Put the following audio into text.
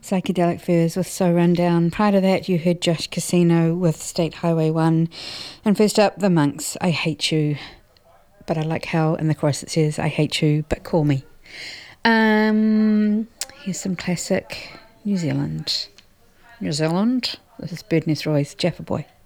Psychedelic Furs with So Rundown. Prior to that, you heard Josh Casino with State Highway 1. And first up, The Monks, I Hate You. But I like how in the chorus it says, I hate you, but call me. Here's some classic New Zealand. This is Bird Nest Roy's Jaffa Boy.